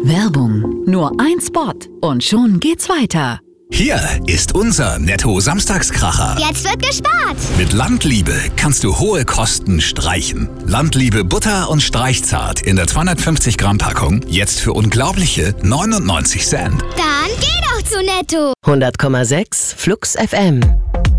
Werbung. Nur ein Spot und schon geht's weiter. Hier ist unser Netto-Samstagskracher. Jetzt wird gespart. Mit Landliebe kannst du hohe Kosten streichen. Landliebe Butter und Streichzart in der 250 Gramm Packung jetzt für unglaubliche 99 Cent. Dann geh doch zu Netto. 100,6 Flux FM.